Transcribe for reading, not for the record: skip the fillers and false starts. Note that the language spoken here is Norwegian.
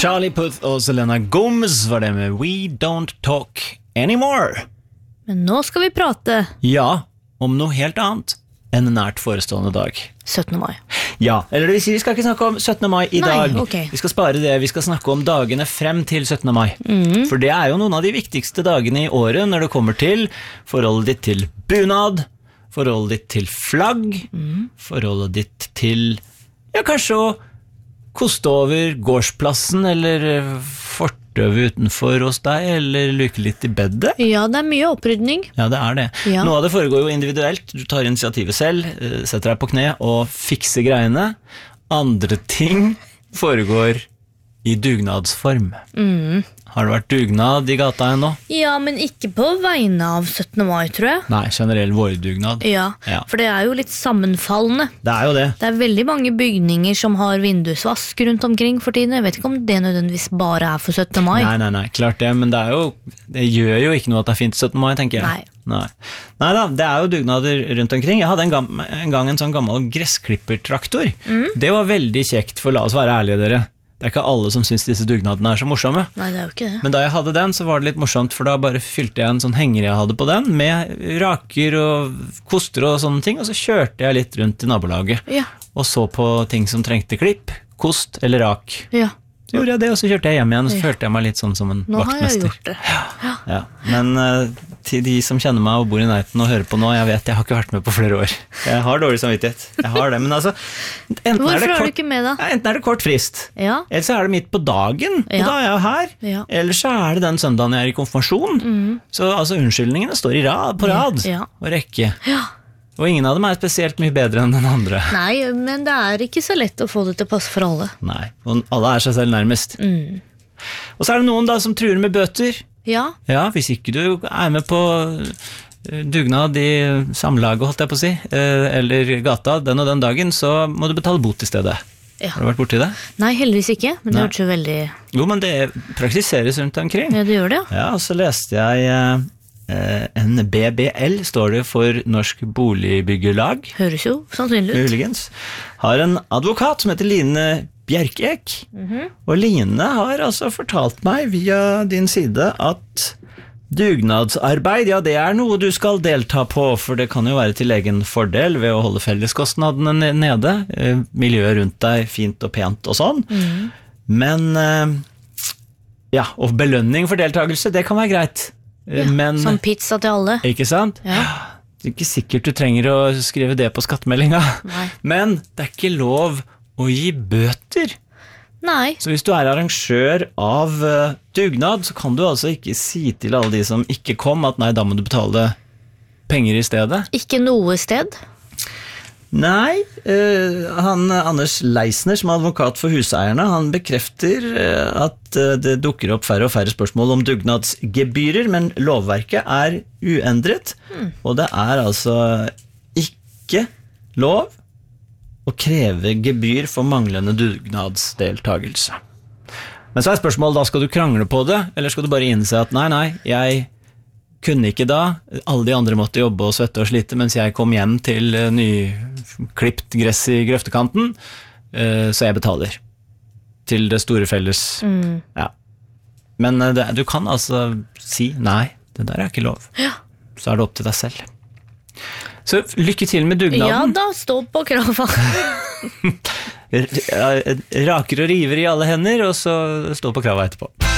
Charlie Puth og Selena Gomez var det med We Don't Talk Anymore. Men nå skal vi prate. Ja, om noe helt annet enn nært forestående dag. 17. mai. Ja, eller det vil si, vi skal ikke snakke om 17. mai i dag. Okay. Vi skal spare det, vi skal snakke om dagene frem til 17. mai. For det er jo noen av de viktigste dagene i året når det kommer til forholdet ditt til bunad, forholdet ditt til flagg, forholdet ditt til, ja, kanskje å koste over gårdsplassen, eller fortøve utenfor hos deg, eller luke litt i beddet. Ja, det er mye opprydning. Ja, det er det. Ja. Noe av det foregår jo individuelt. Du tar initiativet selv, setter deg på kne og fikser greiene. Andre ting foregår i dugnadsform. Har det vært dugnad i gata ennå? Ja, men ikke på vegne av 17. mai, tror jeg. Nei, generell vårdugnad. Ja, for det er jo litt sammenfallende. Det er jo det. Det er veldig mange bygninger som har vindusvask rundt omkring for tiden. Jeg vet ikke om det nødvendigvis bare er for 17. mai. Nei, klart det, men det gjør jo ikke noe at det er fint 17. mai, tenker jeg. Nei da, det er jo dugnader rundt omkring. Jeg hadde en gang en sånn gammel gressklippertraktor. Det var veldig kjekt, for la oss være ærlige dere. Det er ikke alle som synes disse dugnadene er så morsomme. Nei, det er jo ikke det. Men da jeg hadde den, så var det litt morsomt, for da bare fylte jeg en sånn henger jeg hadde på den, med raker og koster og sånne ting, og så kjørte jeg litt rundt i nabolaget. Ja. Og så på ting som trengte klipp, kost eller rak. Ja. Så gjorde jeg det, og så kjørte jeg hjem igjen, og så følte jeg meg litt sånn som en nå vaktmester. Nå har jeg gjort det. Ja. Men til de som kjenner meg og bor i nærheten og hører på nå, jeg vet jeg har ikke vært med på flere år. Jeg har dårlig samvittighet. Jeg har det, men altså hvorfor er du ikke med da? Enten er det kort frist, eller så er det midt på dagen, og da er jeg jo her. Eller så er det den søndagen jeg er i konfirmasjon. Så altså unnskyldningene står på rad og rekke. Og ingen av dem er spesielt mye bedre enn den andre. Nei, men det er ikke så lett å få det til å passe for alle. Nei, og alle er seg selv nærmest. Og så er det noen da som truer med bøter. Ja, hvis ikke du er med på dugnad i samlaget, holdt jeg på å si, eller gata den og den dagen, så må du betale bot i stedet. Har du vært borti det? Nei, heldigvis ikke, men det har vært så veldig... Jo, men det praksiseres rundt omkring. Ja, det gjør det, ja. Ja, og så leste jeg... en BBL står det for Norsk Boligbyggelag. Høres jo sannsynlig ut. Muligens. Har en advokat som heter Line Bjerkek. Og Line har altså fortalt meg via din side at dugnadsarbeid, ja, det er noe du skal delta på, for det kan jo være til egen fordel ved å holde felleskostnadene nede, miljøet rundt deg fint og pent og sånn. Men ja, og belønning for deltakelse, det kan være greit. Men, som pizza til alle. Ikke sant? Ja. Det er ikke sikkert du trenger å skrive det på skattemeldinga. Nei. Men det er ikke lov å gi bøter. Nei. Så hvis du er arrangør av dugnad, så kan du altså ikke si til alle de som ikke kom at nei, da må du betale penger i stedet. Ikke noe sted? Nei, Anders Leisner, som er advokat for huseierne, han bekrefter at det dukker opp færre og færre spørsmål om dugnadsgebyrer, men lovverket er uendret, og det er altså ikke lov å kreve gebyr for manglende dugnadsdeltagelse. Men så er spørsmålet, da skal du krangle på det, eller skal du bare innse at nei, jeg kunne ikke da, alle de andre måtte jobbe og svette og slite, mens jeg kom hjem til nyklipt gress i grøftekanten, så jeg betaler til det store felles. Ja. Men du kan altså si nei, det der er ikke lov. Ja. Så er det opp til deg selv. Så lykke til med dugnaden. Ja da, stå på krava. Raker og river i alle hender, og så stå på krava etterpå.